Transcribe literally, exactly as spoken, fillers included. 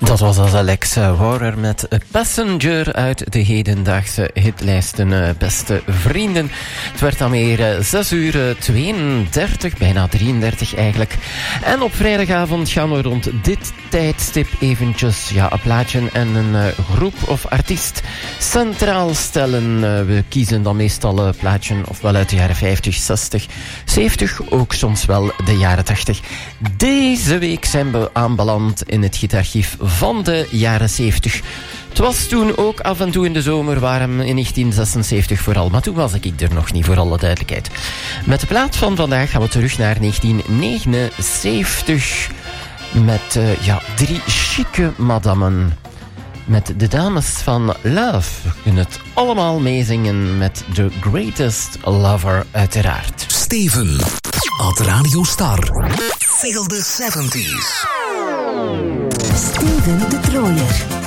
Dat was als Alex Warrer met Passenger uit de hedendaagse hitlijsten, uh, beste vrienden. Het werd dan weer uh, zes uur tweeëndertig, bijna drieëndertig eigenlijk. En op vrijdagavond gaan we rond dit tijdstip eventjes ja, een plaatje en een uh, groep of artiest centraal stellen. Uh, we kiezen dan meestal een plaatje ofwel uit de jaren vijftig, zestig, zeventig, ook soms wel de jaren tachtig. Deze week zijn we aanbeland in het gitarchief van de jaren zeventig. Het was toen ook af en toe in de zomer warm, in negentien zesenzeventig vooral. Maar toen was ik er nog niet, voor alle duidelijkheid. Met de plaat van vandaag gaan we terug naar negentien negenenzeventig. Met uh, ja, drie chique madammen. Met de dames van Love. We kunnen het allemaal meezingen met The Greatest Lover uiteraard. Steven, at Radio Star. Feel the seventies. Steven de Trooijer.